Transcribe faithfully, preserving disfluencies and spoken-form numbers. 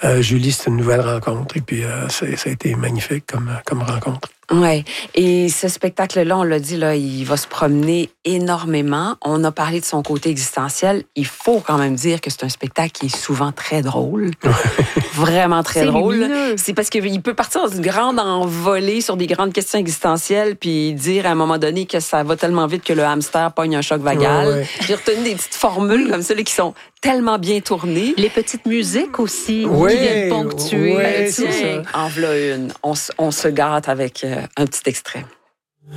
euh, Julie, c'est une nouvelle rencontre. Et puis, euh, ça, ça a été magnifique comme, comme rencontre. Oui. Et ce spectacle-là, on l'a dit, là, il va se promener énormément. On a parlé de son côté existentiel. Il faut quand même dire que c'est un spectacle qui est souvent très drôle. Vraiment très c'est drôle. Lumineux. C'est parce qu'il peut partir dans une grande envolée sur des grandes questions existentielles puis dire à un moment donné que ça va tellement vite que le hamster pogne un choc vagal. Ouais, ouais. J'ai retenu des petites formules comme ça là, qui sont tellement bien tournées. Les petites musiques aussi Oui, qui viennent ponctuer. oui, tout. c'est ça. En voilà une. On, s- on se gâte avec euh, un petit extrait.